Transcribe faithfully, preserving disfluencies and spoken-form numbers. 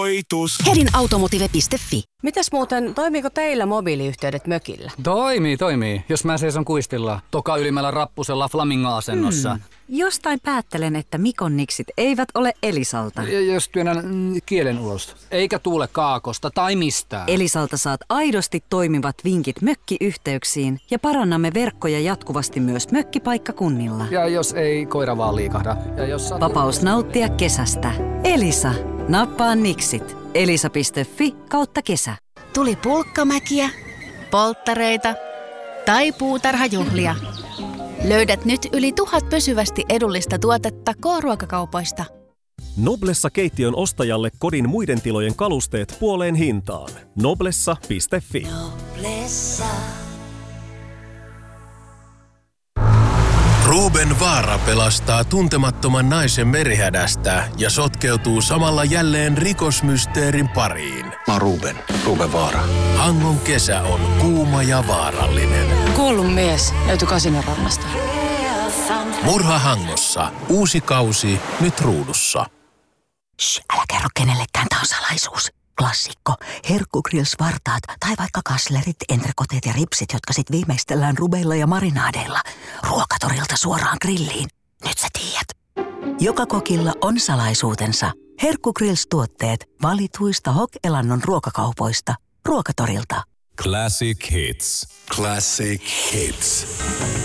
Hedin automotive piste fi. Mitäs muuten, toimiiko teillä mobiiliyhteydet mökillä? Toimii, toimii. Jos mä seison kuistilla, toka ylimmällä rappusella flamingo-asennossa. Hmm. Jostain päättelen, että Mikon niksit eivät ole Elisalta. Ja jos työnnän mm, kielen ulos, eikä tuule kaakosta tai mistään. Elisalta saat aidosti toimivat vinkit mökkiyhteyksiin ja parannamme verkkoja jatkuvasti myös mökkipaikkakunnilla. Ja jos ei koira vaan liikahda. Ja jos sat... Vapaus nauttia kesästä. Elisa. Nappaa niksit. Elisa piste fi kautta kesä. Tuli pulkkamäkiä, polttareita tai puutarhajuhlia. Löydät nyt yli tuhat pysyvästi edullista tuotetta K-ruokakaupoista. Noblessa keittiön ostajalle kodin muiden tilojen kalusteet puoleen hintaan. Noblessa piste fi. Noblessa. Ruben Vaara pelastaa tuntemattoman naisen merihädästä ja sotkeutuu samalla jälleen rikosmysteerin pariin. Mä oon Ruben, Ruben Vaara. Hangon kesä on kuuma ja vaarallinen. Kuollut mies löytyi Kasinorannasta. Murha Hangossa. Uusi kausi nyt ruudussa. Shh, älä kerro kenellekään, tää on salaisuus. Klassikko. Herkkugrills-vartaat tai vaikka kaslerit, entrekoteet ja ripsit, jotka sit viimeistellään rubeilla ja marinaadeilla. Ruokatorilta suoraan grilliin. Nyt sä tiedät. Joka kokilla on salaisuutensa. Herkkugrills-tuotteet valituista Hok-Elannon ruokakaupoista. Ruokatorilta. Classic Hits. Classic Hits.